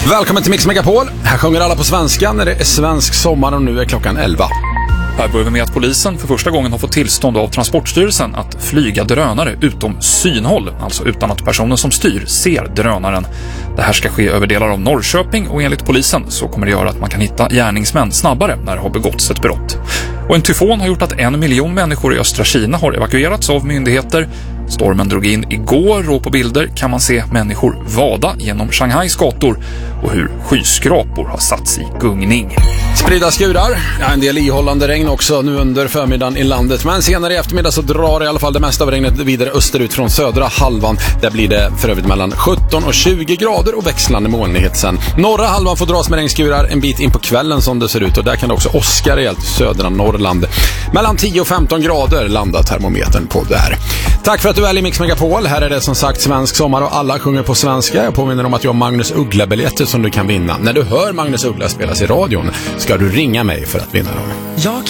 Välkommen till Mix Megapol. Här sjunger alla på svenska när det är svensk sommar och nu är klockan 11. Här börjar vi med att polisen för första gången har fått tillstånd av Transportstyrelsen att flyga drönare utom synhåll, alltså utan att personen som styr ser drönaren. Det här ska ske över delar av Norrköping och enligt polisen så kommer det göra att man kan hitta gärningsmän snabbare när det har begåtts ett brott. Och en tyfon har gjort att 1 miljon människor i östra Kina har evakuerats av myndigheter. Stormen drog in igår och på bilder kan man se människor vada genom Shanghais gator och hur skyskrapor har satts i gungning. Spridda skurar, en del ihållande regn också nu under förmiddagen i landet. Men senare i eftermiddag så drar i alla fall det mesta av regnet vidare österut från södra halvan. Där blir det för övrigt mellan 17 och 20 grader och växlande molnighet sen. Norra halvan får dras med regnskurar en bit in på kvällen som det ser ut. Och där kan det också åska rejält i södra Norrland. Mellan 10 och 15 grader landar termometern på där. Tack för att du är i Mix Megapol. Här är det som sagt svensk sommar och alla sjunger på svenska. Jag påminner om att jag har Magnus Uggla-biljetter som du kan vinna. När du hör Magnus Uggla spelas i radion ska du ringa mig för att vinna dem.